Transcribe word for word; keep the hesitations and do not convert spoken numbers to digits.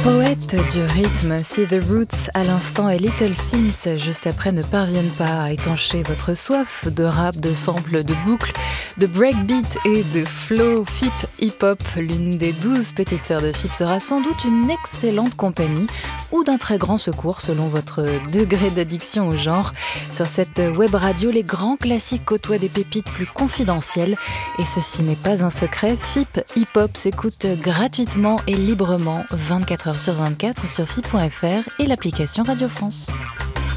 Poète du rythme, si The Roots à l'instant et Little Sims juste après ne parviennent pas à étancher votre soif de rap, de samples, de boucles, de breakbeat et de flow, F I P Hip Hop, l'une des douze petites sœurs de F I P sera sans doute une excellente compagnie ou d'un très grand secours selon votre degré d'addiction au genre. Sur cette web radio, les grands classiques côtoient des pépites plus confidentielles et ceci n'est pas un secret. F I P Hip Hop s'écoute gratuitement et librement vingt-quatre heures sur vingt-quatre sur F I P point F R et l'application Radio France.